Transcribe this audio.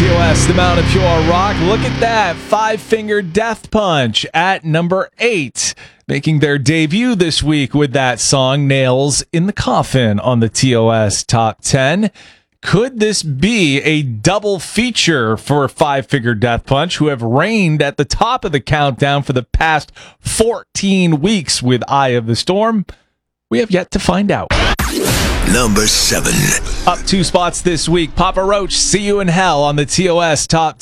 TOS, the Mount of Pure Rock. Look at that. Five Finger Death Punch at number 8. Making their debut this week with that song, Nails in the Coffin, on the TOS Top 10. Could this be a double feature for Five Finger Death Punch, who have reigned at the top of the countdown for the past 14 weeks with Eye of the Storm? We have yet to find out. Number 7. Up 2 spots this week, Papa Roach, See You in Hell on the TOS Top